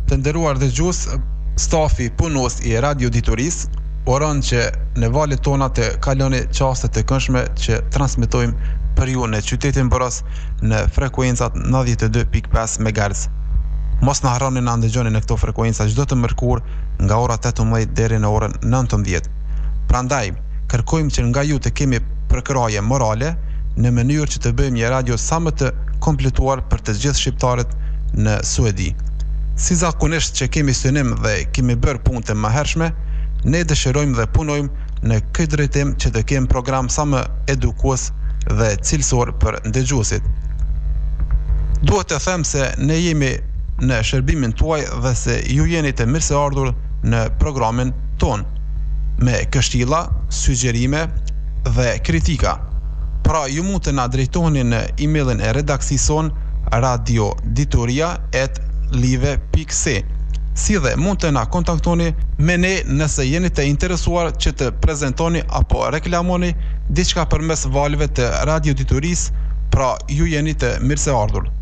Të nderuar dëgjues, stafi punues I radioditurisë uron që në valët tona të kaloni qaste të këndshme që transmetojmë për ju në qytetin Boros në frekuencat 92.5 MHz. Mos na harroni na ndëgjoni në këto frekuenca çdo të mërkur nga ora 18 deri në orën 19. Prandaj, kërkojmë që nga ju të kemi përkraje morale në mënyrë që të bëjmë një radio sa më të kompletuar për të gjithë shqiptarët në Suedi. Si zakonisht që kemi synim dhe kemi bërë punë të mëhershme, ne dëshirojmë dhe punojmë në këtë drejtim që të kemi program sa më edukues dhe cilësor për ndëgjuesit. Duhet të them se ne jemi në shërbimin tuaj dhe se ju jeni të mirëseardhur në programin ton, me këshilla, sugjerime dhe kritika. Pra ju mund të na drejtoni në emailin e redaksisë son radiodituria@live.se. Si dhe mund të na kontaktoni me ne nëse jeni të interesuar që të prezentoni apo reklamoni diçka përmes valëve të radioditurisë, pra ju jeni të mirëseardhur.